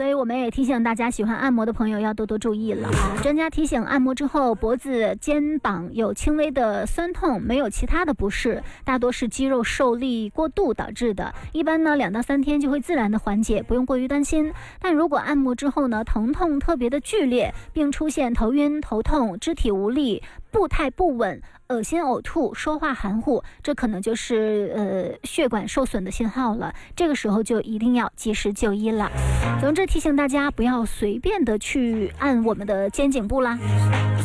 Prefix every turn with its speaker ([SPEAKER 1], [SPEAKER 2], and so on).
[SPEAKER 1] 所以我们也提醒大家喜欢按摩的朋友要多多注意了啊！专家提醒，按摩之后脖子、肩膀有轻微的酸痛，没有其他的不适，大多是肌肉受力过度导致的。一般呢2到3天就会自然的缓解，不用过于担心。但如果按摩之后呢，疼痛特别的剧烈，并出现头晕、头痛、肢体无力、步态不稳、恶心呕吐、说话含糊，这可能就是血管受损的信号了。这个时候就一定要及时就医了。总之提醒大家不要随便的去按我们的肩颈部啦。